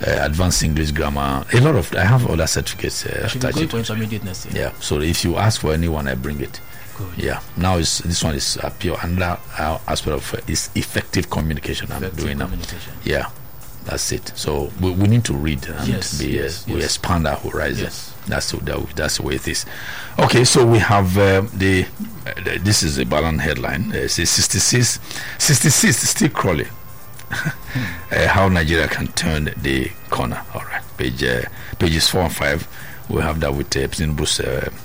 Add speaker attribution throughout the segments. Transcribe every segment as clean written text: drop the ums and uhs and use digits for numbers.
Speaker 1: advanced English grammar. A lot of I have other certificates.
Speaker 2: I should be going for intermediate next year.
Speaker 1: Yeah. So if you ask for anyone, I bring it.
Speaker 2: Good.
Speaker 1: Yeah. Now this one is pure another aspect of is effective communication. I'm doing now. Yeah. That's it. So we need to read and we expand our horizon. Yes. That's the way it is. Okay, so we have this is a Balan headline. It says 66 still crawling. How Nigeria can turn the corner. All right, pages 4 and 5. We have that with Tinubu's.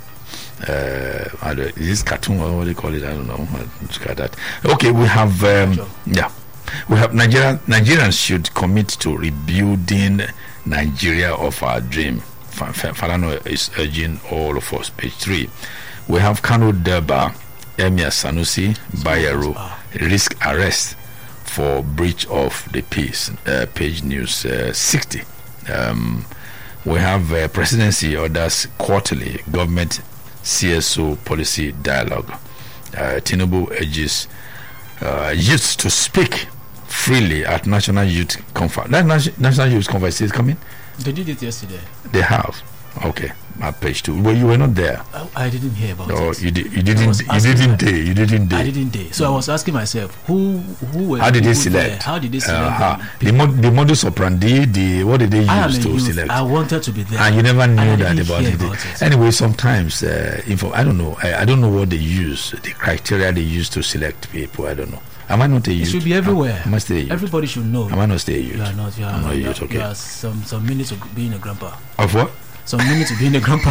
Speaker 1: Is this cartoon or what do you call it? I don't know. Look at that. Okay, we have we have Nigerians should commit to rebuilding Nigeria of our dream. Falana is urging all of us. Page 3. We have Kano Derba, Emir Sanusi, Bayero risk arrest for breach of the peace. Page News 60. We have presidency orders quarterly government CSO policy dialogue. Tinubu urges youth to speak freely at National Youth Conference. That National Youth Conference is coming?
Speaker 2: They did it yesterday.
Speaker 1: They have. Okay. At page 2. Well, you were not there.
Speaker 2: I didn't hear about it.
Speaker 1: Oh, you didn't dare.
Speaker 2: I didn't dare. So I was asking myself, who were
Speaker 1: how did they select?
Speaker 2: There? How did they select?
Speaker 1: The modus operandi, what did they use to select?
Speaker 2: I wanted to be there.
Speaker 1: And you never knew that about it. Anyway, sometimes, I don't know. I don't know what they use, the criteria they use to select people. I don't know. Am I not a youth?
Speaker 2: It should be everywhere.
Speaker 1: Am I still a youth?
Speaker 2: Everybody should know.
Speaker 1: Am I not still a youth?
Speaker 2: You are not.
Speaker 1: I'm not a youth, okay.
Speaker 2: You are some minutes of being a grandpa.
Speaker 1: Of what?
Speaker 2: Some minutes of being a grandpa.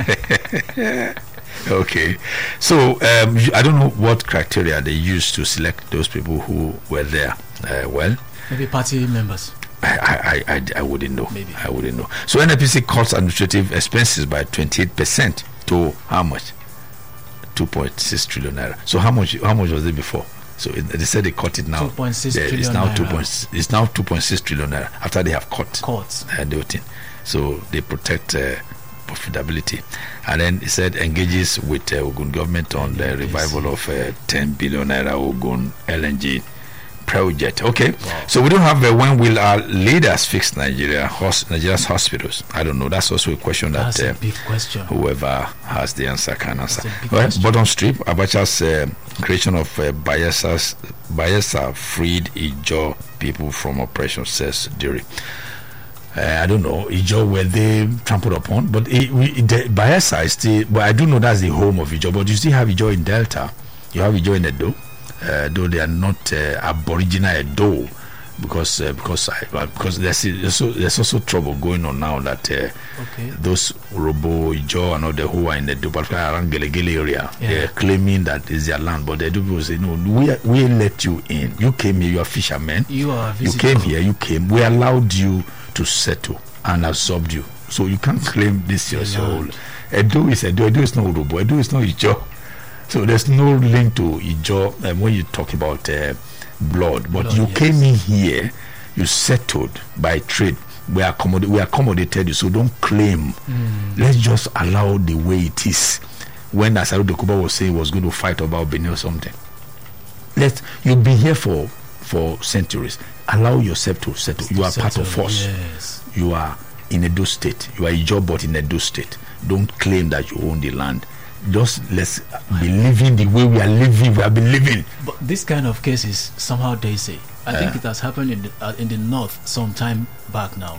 Speaker 1: Okay. So, I don't know what criteria they use to select those people who were there.
Speaker 2: Maybe party members.
Speaker 1: I wouldn't know.
Speaker 2: Maybe.
Speaker 1: I wouldn't know. So, NNPC cuts administrative expenses by 28% to how much? 2.6 trillion naira. So, how much was it before? So they said they cut it now.
Speaker 2: 2.6 trillion
Speaker 1: it's now
Speaker 2: naira.
Speaker 1: It's now 2.6 trillion naira after they have cut
Speaker 2: the
Speaker 1: whole thing. So they protect profitability. And then it said engages with Ogun government on the revival of 10 billion naira Ogun LNG project. Okay.
Speaker 2: Wow.
Speaker 1: So we don't have when will our leaders fix Nigeria's hospitals? I don't know. That's also a question
Speaker 2: that's a big question.
Speaker 1: Whoever has the answer can answer. Well, bottom strip, Abacha's creation of Bayelsa freed Ijaw people from oppression, says Diri. I don't know, Ijaw, were they trampled upon? But Bayelsa is still, well, I do know that's the home of Ijaw, but you still have Ijaw in Delta. You have Ijaw in Edo. Though they are not aboriginal Edo, because there's also trouble going on now that those Robo, Ijaw and all the who are in the Edo, particularly around Gelegele area, they're claiming that is their land, but the Edo people say no, we let you in. You came here, you are fishermen.
Speaker 2: You are
Speaker 1: you came here, we allowed you to settle and absorbed you, so you can't claim this your soul. Edo is Edo. Edo is not Robo. Edo is not Ijaw. So there's no link to Ijaw when you talk about blood. But you came in here, you settled by trade. We accommodated you, so don't claim. Let's just allow the way it is. When Asaru Dokuba was saying he was going to fight about Benin or something, you've been here for centuries. Allow yourself to settle. You are part of us.
Speaker 2: Yes.
Speaker 1: You are in Edo State. You are Ijaw, but in Edo State. Don't claim that you own the land. Just let's be living the way we are living. We have been living.
Speaker 2: But this kind of cases, somehow they say, I think it has happened in the north some time back now.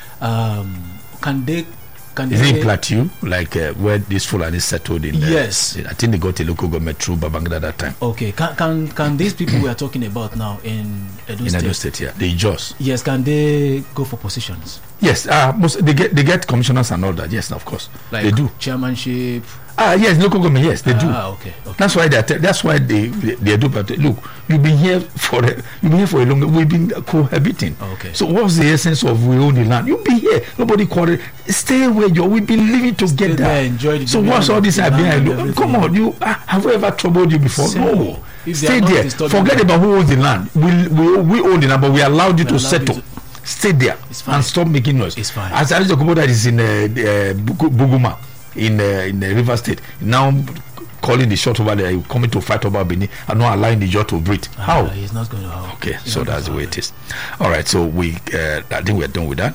Speaker 1: Is it Plateau, like where this Fulani settled in?
Speaker 2: Yes,
Speaker 1: I think they got a local government through Babangida that time.
Speaker 2: Okay, can these people we are talking about now in Edo State?
Speaker 1: In Edo State, yeah, the Ijaws.
Speaker 2: Yes, can they go for positions?
Speaker 1: Yes, they get commissioners and all that. Yes, of course,
Speaker 2: like
Speaker 1: they do
Speaker 2: chairmanship.
Speaker 1: Yes, local government. Yes, they do.
Speaker 2: Okay.
Speaker 1: That's why they do. But look, you've been here for a long. We've been cohabiting.
Speaker 2: Okay.
Speaker 1: So what's the essence of we own the land? You've been here. Nobody quarrel. Stay where you are. We've been living together.
Speaker 2: Enjoy the
Speaker 1: so what's all this idea? Come on, have we ever troubled you before? No. Stay there. Forget about who owns the land. We own the land, but we allowed you to settle. Stay there and stop making noise.
Speaker 2: It's fine.
Speaker 1: As Alice Okubo that is in Buguma. In the River State, now calling the shot over there, coming to fight over Benin and not allowing the jaw to breathe. How?
Speaker 2: He's not going to.
Speaker 1: Okay, so that's the way it is. All right, so I think we're done with that.